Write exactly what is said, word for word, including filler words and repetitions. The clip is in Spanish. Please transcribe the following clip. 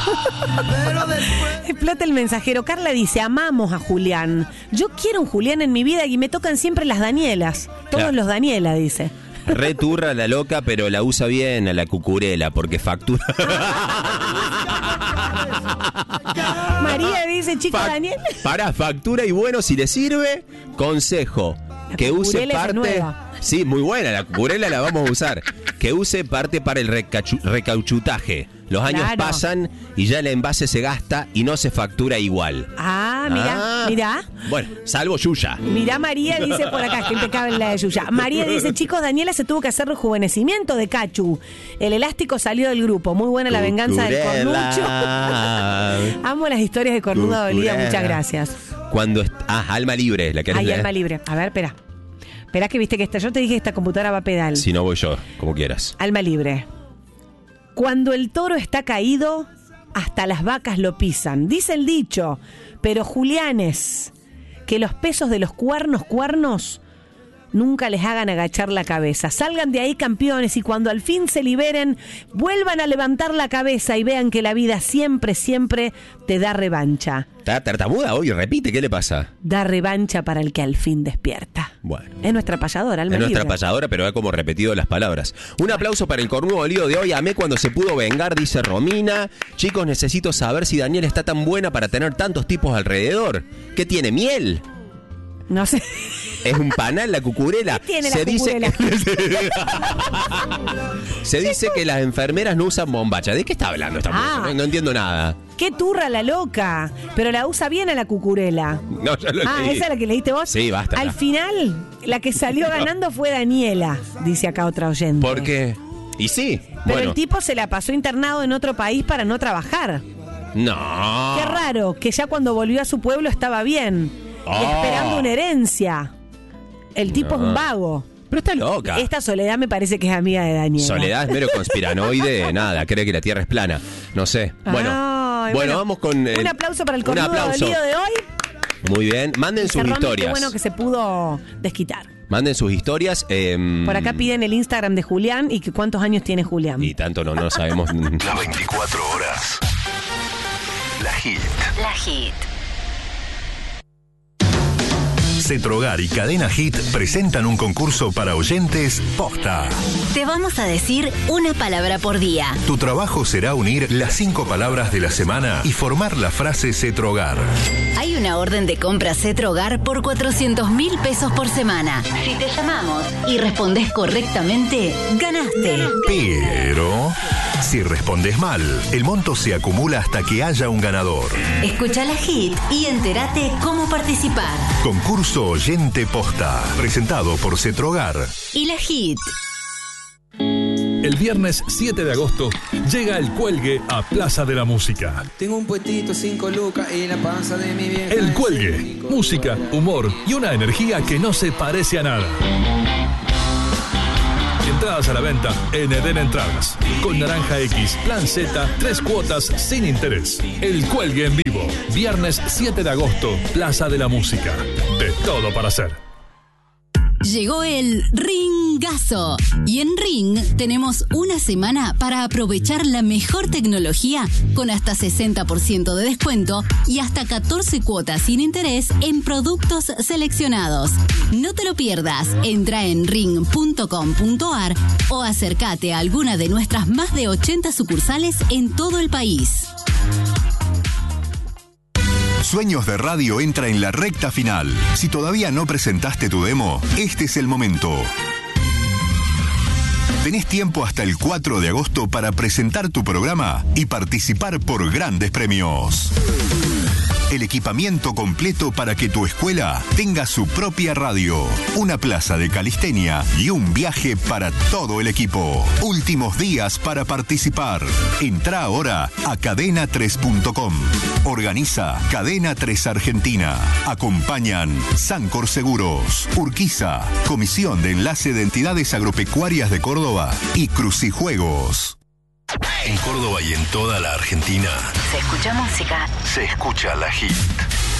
Explota el mensajero. Carla dice, amamos a Julián. Yo quiero un Julián en mi vida y me tocan siempre las Danielas. Todos Claro. los Daniela, dice. Returra la loca, pero la usa bien a la cucurela, porque factura. María dice, chico Fa- Daniel. Para factura y bueno, si le sirve, consejo. La Que use cucurela es parte. nueva. Sí, muy buena, la cucurela la vamos a usar. Que use parte para el recachu- recauchutaje. Los años Claro. pasan y ya el envase se gasta y no se factura igual. Ah, mira, Ah. mira. Bueno, salvo Yuya. Mirá, María dice por acá, que impecable la de Yuya. María dice, chicos, Daniela se tuvo que hacer rejuvenecimiento de Cachu. El elástico salió del grupo. Muy buena la venganza del cornucho. Amo las historias de cornuda dolida, Cucurela. muchas gracias. Cuando est- ah, alma libre, la querés Ay, leer? alma libre. A ver, espera. Espera que viste que esta, yo te dije que esta computadora va a pedal. Si no voy yo, como quieras. Alma libre. Cuando el toro está caído, hasta las vacas lo pisan. Dice el dicho, pero Julianes, que los pesos de los cuernos, cuernos, nunca les hagan agachar la cabeza. Salgan de ahí campeones y cuando al fin se liberen, vuelvan a levantar la cabeza y vean que la vida siempre, siempre te da revancha. Está tartamuda hoy, repite, ¿qué le pasa? Da revancha para el que al fin despierta. Bueno. Es nuestra payadora, alma Es nuestra libre. payadora, pero ha como repetido las palabras. Un aplauso para el cornudo dolido de hoy. Amé cuando se pudo vengar, dice Romina. Chicos, necesito saber si Daniela está tan buena para tener tantos tipos alrededor. ¿Qué tiene, miel? No sé. Es un panal la cucurela. ¿Qué tiene la se dice cucurela? que, se dice que las enfermeras no usan bombacha. ¿De qué está hablando esta Ah. mujer? No, no entiendo nada. Qué turra la loca. Pero la usa bien a la cucurela. No, ya lo Ah, leí. ¿esa es la que leíste vos? Sí, basta, Al ya. final, la que salió ganando fue Daniela, dice acá otra oyente. ¿Por qué? Y sí. Pero bueno. el tipo se la pasó internado en otro país para no trabajar. No. Qué raro, que ya cuando volvió a su pueblo estaba bien. Y Oh. esperando una herencia. El tipo es un vago. Pero está loca. Esta Soledad me parece que es amiga de Daniela. Soledad es mero conspiranoide, nada, cree que la Tierra es plana. No sé. Bueno, Ay, bueno, vamos con... el- un aplauso para el un cornudo aplauso. dolido de hoy. Muy bien, manden sus Cerrame, historias. Qué bueno que se pudo desquitar. Manden sus historias. eh, Por acá piden el Instagram de Julián y que cuántos años tiene Julián. Y tanto no, no sabemos. Las veinticuatro horas. La Hit. La Hit. Cetrogar y Cadena Hit presentan un concurso para oyentes posta. Te vamos a decir una palabra por día. Tu trabajo será unir las cinco palabras de la semana y formar la frase Cetrogar. Hay una orden de compra Cetrogar por cuatrocientos mil pesos por semana. Si te llamamos y respondes correctamente, ganaste. Pero si respondes mal, el monto se acumula hasta que haya un ganador. Escucha la Hit y entérate cómo participar. Concurso Oyente Posta, presentado por Cetrogar. Y la Hit. El viernes siete de agosto llega El Cuelgue a Plaza de la Música. Tengo un puestito, cinco lucas y la panza de mi vieja. El es Cuelgue, único. música, humor y una energía que no se parece a nada. Entradas a la venta en Eden Entradas. Con Naranja X, Plan Z, tres cuotas sin interés. El Cuelgue en vivo. Viernes siete de agosto, Plaza de la Música. De todo para hacer. Llegó el Ringazo. Y en Ring tenemos una semana para aprovechar la mejor tecnología con hasta sesenta por ciento de descuento y hasta catorce cuotas sin interés en productos seleccionados. No te lo pierdas. Entra en ring punto com punto a r o acércate a alguna de nuestras más de ochenta sucursales en todo el país. Sueños de Radio entra en la recta final. Si todavía no presentaste tu demo, este es el momento. Tenés tiempo hasta el cuatro de agosto para presentar tu programa y participar por grandes premios. El equipamiento completo para que tu escuela tenga su propia radio, una plaza de calistenia y un viaje para todo el equipo. Últimos días para participar. Entrá ahora a cadena tres punto com. Organiza Cadena tres Argentina. Acompañan Sancor Seguros, Urquiza, Comisión de Enlace de Entidades Agropecuarias de Córdoba y Crucijuegos. En Córdoba y en toda la Argentina Se escucha música. se escucha la Hit.